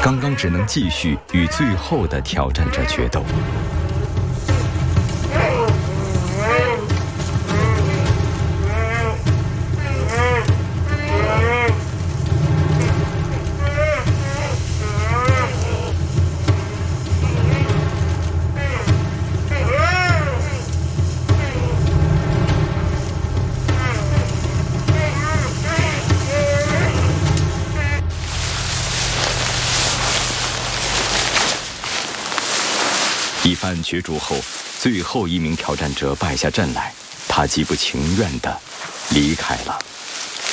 刚刚只能继续与最后的挑战者决斗。一番角逐后，最后一名挑战者败下阵来，他极不情愿地离开了。